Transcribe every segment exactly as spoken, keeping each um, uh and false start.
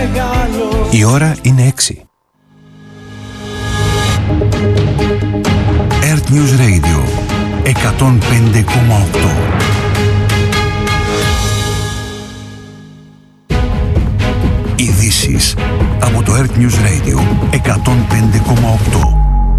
μεγάλο. Η ώρα είναι έξι. Earth News Radio εκατόν πέντε κόμμα οκτώ. Ειδήσεις από το Earth News Radio εκατόν πέντε κόμμα οκτώ.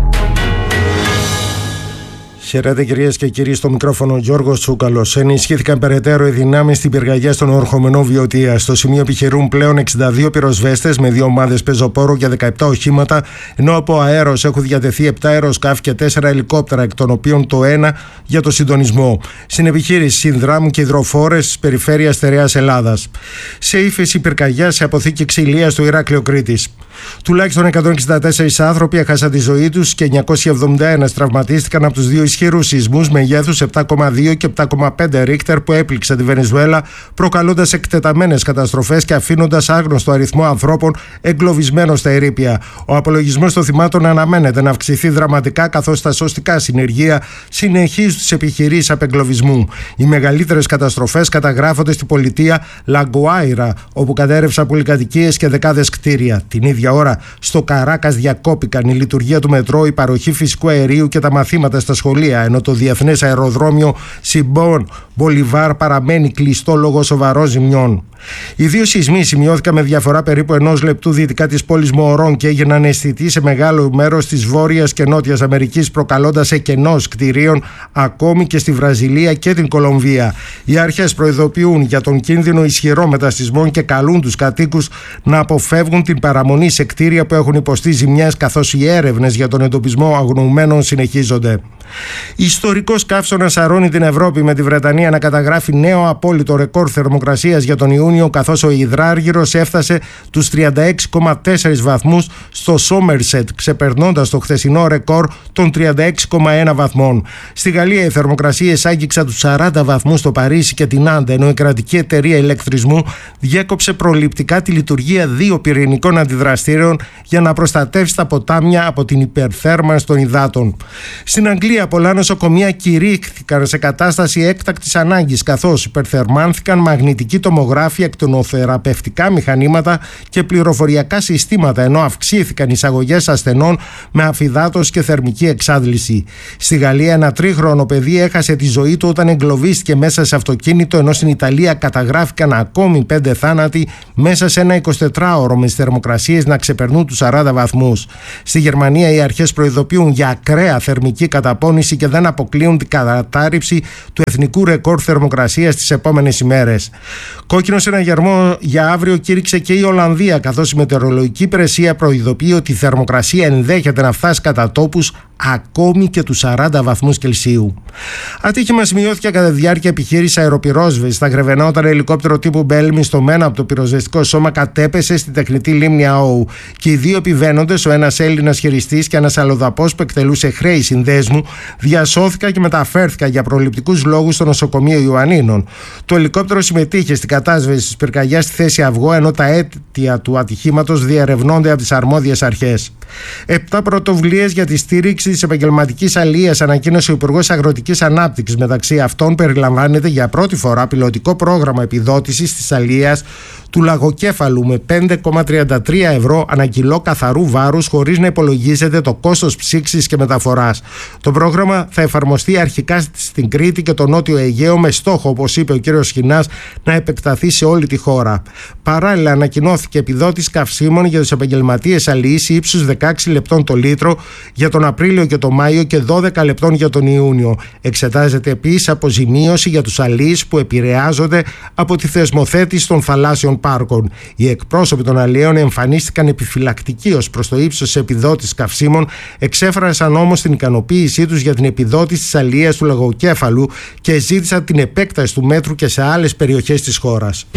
Χαίρετε κυρίες και κύριοι, στο μικρόφωνο Γιώργος Τσούκαλος. Ενισχύθηκαν περαιτέρω οι δυνάμεις στην πυρκαγιά στον ορχομενό Βιωτία. Στο σημείο επιχειρούν πλέον εξήντα δύο πυροσβέστες με δύο ομάδες πεζοπόρου και δεκαεπτά οχήματα, ενώ από αέρος έχουν διατεθεί επτά αεροσκάφη και τέσσερα ελικόπτερα, εκ των οποίων το ένα για το συντονισμό. Στην επιχείρηση συνδράμουν και υδροφόρες της περιφέρειας Στερεάς Ελλάδας. Σε ύφεση πυρκαγιά σε αποθήκη ξυλίας στο Ηράκλειο Κρήτης. Τουλάχιστον εκατόν εξήντα τέσσερις άνθρωποι έχασαν τη ζωή τους και εννιακόσιοι εβδομήντα ένα τραυματίστηκαν από τους δύο ισχυρούς σεισμούς μεγέθους επτά κόμμα δύο και επτά κόμμα πέντε Ρίχτερ που έπληξαν τη Βενεζουέλα, προκαλώντας εκτεταμένες καταστροφές και αφήνοντας άγνωστο αριθμό ανθρώπων εγκλωβισμένους στα ερείπια. Ο απολογισμός των θυμάτων αναμένεται να αυξηθεί δραματικά, καθώς τα σωστικά συνεργεία συνεχίζουν τις επιχειρήσεις απεγκλωβισμού. Οι μεγαλύτερες καταστροφές καταγράφονται στην πολιτεία Λαγκουάιρα, όπου κατέρευσαν πολυκατοικίες και δεκάδες κτίρια. Την ίδια ώρα στο Καράκας διακόπηκαν η λειτουργία του μετρό, η παροχή φυσικού αερίου και τα μαθήματα στα σχολεία, ενώ το διεθνές αεροδρόμιο Σιμπόν Μπολιβάρ παραμένει κλειστό λόγω σοβαρών ζημιών. Οι δύο σεισμοί σημειώθηκαν με διαφορά περίπου ενός λεπτού δυτικά της πόλης Μωρών και έγιναν αισθητοί σε μεγάλο μέρος της Βόρειας και Νότιας Αμερικής, προκαλώντας εκενώσεις κτηρίων ακόμη και στη Βραζιλία και την Κολομβία. Οι αρχές προειδοποιούν για τον κίνδυνο ισχυρών μετασεισμών και καλούν τους κατοίκους να αποφεύγουν την παραμονή σε κτίρια που έχουν υποστεί ζημιές, καθώς οι έρευνες για τον εντοπισμό αγνοουμένων συνεχίζονται. Ιστορικός καύσωνας σαρώνει την Ευρώπη, με τη Βρετανία να καταγράφει νέο απόλυτο ρεκόρ θερμοκρασίας για τον Ιούνιο, καθώς ο υδράργυρος έφτασε τους τριάντα έξι κόμμα τέσσερα βαθμούς στο Σόμερσετ, ξεπερνώντας το χθεσινό ρεκόρ των τριάντα έξι κόμμα ένα βαθμών. Στη Γαλλία οι θερμοκρασίες άγγιξαν τους σαράντα βαθμούς στο Παρίσι και την Άντε, ενώ η κρατική εταιρεία ηλεκτρισμού διέκοψε προληπτικά τη λειτουργία δύο πυρηνικών αντιδραστήρων για να προστατεύσει τα ποτάμια από την υπερθέρμανση των υδάτων. Στην Αγγλία πολλά νοσοκομεία κηρύχθηκαν σε κατάσταση έκτακτης ανάγκης, καθώς υπερθερμάνθηκαν μαγνητικοί τομογράφοι, εκτονοθεραπευτικά μηχανήματα και πληροφοριακά συστήματα, ενώ αυξήθηκαν εισαγωγές ασθενών με αφυδάτωση και θερμική εξάντληση. Στη Γαλλία ένα τρίχρονο παιδί έχασε τη ζωή του όταν εγκλωβίστηκε μέσα σε αυτοκίνητο, ενώ στην Ιταλία καταγράφηκαν ακόμη πέντε θάνατοι μέσα σε ένα εικοσιτετράωρο με τις θερμοκρασίες να ξεπερνούν τους σαράντα βαθμούς. Στη Γερμανία οι αρχές προειδοποιούν για ακραία θερμική καταπώνηση και δεν αποκλείουν την κατάρριψη του εθνικού ρεκόρ θερμοκρασίας τις επόμενες ημέρες. Κόκκινο συναγερμό για αύριο κήρυξε και η Ολλανδία, καθώς η μετεωρολογική υπηρεσία προειδοποιεί ότι η θερμοκρασία ενδέχεται να φτάσει κατά τόπους ακόμη και τους σαράντα βαθμούς Κελσίου. Ατύχημα σημειώθηκε κατά τη διάρκεια επιχείρησης αεροπυρόσβεσης στα Γρεβενά, όταν ελικόπτερο τύπου Μπέλμι στο Μένα από το πυροσβεστικό σώμα κατέπεσε στην τεχνητή λίμνη Αόου και οι δύο επιβαίνοντες, ο ένας Έλληνας χειριστής και ένας αλλοδαπός που εκτελούσε χρέη συνδέσμου, διασώθηκαν και μεταφέρθηκαν για προληπτικούς λόγους στο νοσοκομείο Ιωαννίνων. Το ελικόπτερο συμμετείχε στην κατάσβεση της πυρκαγιάς στη θέση Αυγό, ενώ τα αίτια του ατυχήματος διερευνώνται από τις αρμόδιες αρχές. Επτά πρωτοβουλίες για τη στήριξη της επαγγελματικής αλίας ανακοίνωσε ο Υπουργός Αγροτικής Ανάπτυξης. Μεταξύ αυτών περιλαμβάνεται για πρώτη φορά πιλωτικό πρόγραμμα επιδότησης της αλίας του λαγοκέφαλου με πέντε κόμμα τριάντα τρία ευρώ ανά κιλό καθαρού βάρους, χωρίς να υπολογίζεται το κόστος ψήξης και μεταφοράς. Το πρόγραμμα θα εφαρμοστεί αρχικά στην Κρήτη και το Νότιο Αιγαίο, με στόχο, όπως είπε ο κ. Σχοινάς, να επεκταθεί σε όλη τη χώρα. Παράλληλα, ανακοινώθηκε επιδότηση καυσίμων για τους επαγγελματίες αλιείς ύψους δεκαέξι λεπτών το λίτρο για τον Απρίλιο και τον Μάιο και δώδεκα λεπτών για τον Ιούνιο. Εξετάζεται επίσης αποζημίωση για τους αλιείς που επηρεάζονται από τη θεσμοθέτηση των θαλάσσιων πάρκων. Οι εκπρόσωποι των αλιέων εμφανίστηκαν επιφυλακτικοί ως προς το ύψος της επιδότησης καυσίμων, εξέφρασαν όμως την ικανοποίησή τους για την επιδότηση της αλίας του λαγοκέφαλου και ζήτησαν την επέκταση του μέτρου και σε άλλες περιοχές της χώρας.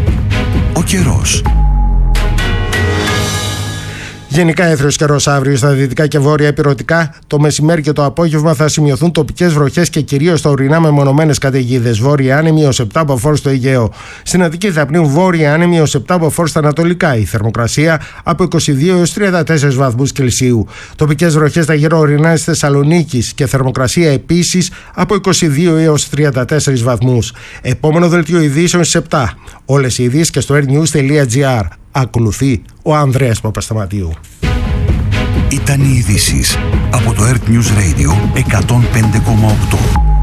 Ο καιρός. Γενικά έθριος καιρός αύριο στα δυτικά και βόρεια ηπειρωτικά. Το μεσημέρι και το απόγευμα θα σημειωθούν τοπικές βροχές και κυρίως στα ορεινά μεμονωμένες καταιγίδες. Βόρεια άνεμη έως επτά μποφόρ στο Αιγαίο. Στην Αττική θα πνίουν βόρεια άνεμη έως επτά μποφόρ στα ανατολικά. Η θερμοκρασία από είκοσι δύο έως τριάντα τέσσερις βαθμούς Κελσίου. Τοπικές βροχές στα γύρω ορεινά της Θεσσαλονίκης και θερμοκρασία επίσης από είκοσι δύο έως τριάντα τέσσερις βαθμούς. Επόμενο δελτίο ειδήσεων στις επτά. Όλες οι ειδήσεις και στο airnews τελεία gr. Ακολουθεί ο Ανδρέας Παπασταματίου. Ήταν οι ειδήσεις από το Earth News Radio εκατόν πέντε κόμμα οκτώ.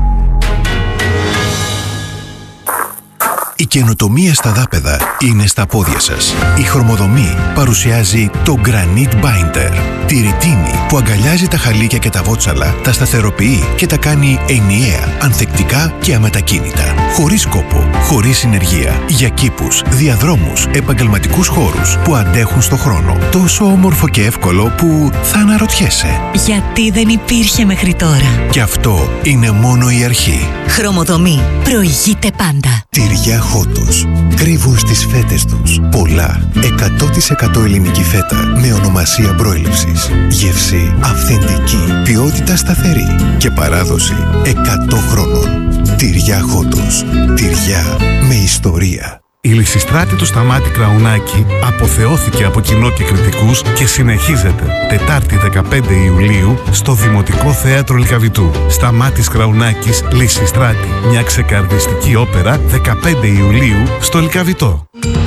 Η καινοτομία στα δάπεδα είναι στα πόδια σας. Η Χρωμοδομή παρουσιάζει το Granite Binder. Τη ρητίνη που αγκαλιάζει τα χαλίκια και τα βότσαλα, τα σταθεροποιεί και τα κάνει ενιαία, ανθεκτικά και αμετακίνητα. Χωρίς κόπο, χωρίς συνεργεία. Για κήπους, διαδρόμους, επαγγελματικούς χώρους που αντέχουν στο χρόνο. Τόσο όμορφο και εύκολο που θα αναρωτιέσαι. Γιατί δεν υπήρχε μέχρι τώρα. Και αυτό είναι μόνο η αρχή. Χρωμοδομή. Προηγείται πάντα. Τυριά Χότος. Κρύβουν στις φέτες τους πολλά. εκατό τοις εκατό ελληνική φέτα με ονομασία προέλευσης. Γεύση αυθεντική. Ποιότητα σταθερή. Και παράδοση εκατό χρόνων. Τυριά Χότος. Τυριά με ιστορία. Η Λυσιστράτη του Σταμάτη Κραουνάκη αποθεώθηκε από κοινό και κριτικούς και συνεχίζεται Τετάρτη δεκαπέντε Ιουλίου στο Δημοτικό Θέατρο Λυκαβητού. Σταμάτης Κραουνάκης, Λυσιστράτη, μια ξεκαρδιστική όπερα δεκαπέντε Ιουλίου στο Λυκαβητό.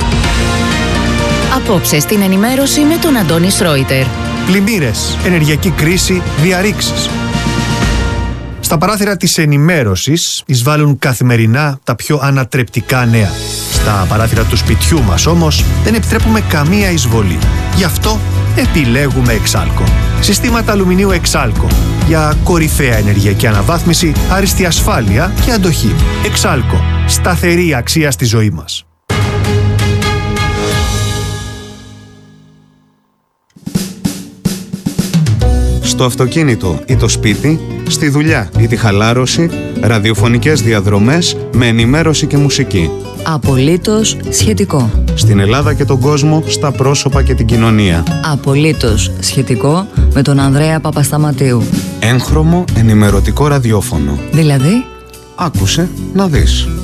Απόψε στην ενημέρωση με τον Αντώνη Σρόιτερ. Πλημμύρες, ενεργειακή κρίση, διαρρήξεις. Στα παράθυρα της ενημέρωσης εισβάλλουν καθημερινά τα πιο ανατρεπτικά νέα. Στα παράθυρα του σπιτιού μας όμως δεν επιτρέπουμε καμία εισβολή. Γι' αυτό επιλέγουμε Εξάλκο. Συστήματα αλουμινίου Εξάλκο για κορυφαία ενεργειακή αναβάθμιση, άριστη ασφάλεια και αντοχή. Εξάλκο. Σταθερή αξία στη ζωή μας. Στο αυτοκίνητο ή το σπίτι, στη δουλειά ή τη χαλάρωση, ραδιοφωνικές διαδρομές με ενημέρωση και μουσική. Απολύτως σχετικό. Στην Ελλάδα και τον κόσμο, στα πρόσωπα και την κοινωνία. Απολύτως σχετικό με τον Ανδρέα Παπασταματίου. Έγχρωμο ενημερωτικό ραδιόφωνο. Δηλαδή? Άκουσε να δεις.